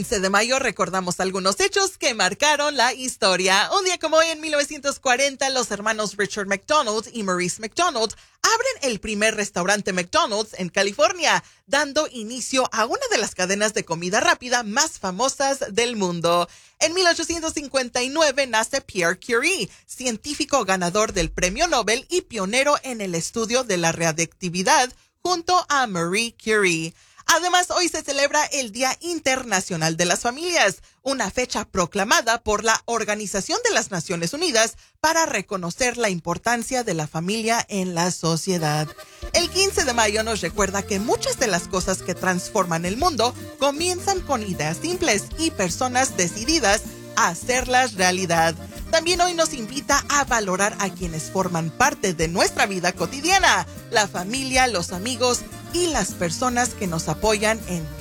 15 de mayo recordamos algunos hechos que marcaron la historia. Un día como hoy, en 1940, los hermanos Richard McDonald y Maurice McDonald abren el primer restaurante McDonald's en California, dando inicio a una de las cadenas de comida rápida más famosas del mundo. En 1859 nace Pierre Curie, científico ganador del Premio Nobel y pionero en el estudio de la radiactividad junto a Marie Curie. Además, hoy se celebra el Día Internacional de las Familias, una fecha proclamada por la Organización de las Naciones Unidas para reconocer la importancia de la familia en la sociedad. El 15 de mayo nos recuerda que muchas de las cosas que transforman el mundo comienzan con ideas simples y personas decididas a hacerlas realidad. También hoy nos invita a valorar a quienes forman parte de nuestra vida cotidiana, la familia, los amigos y las personas que nos apoyan en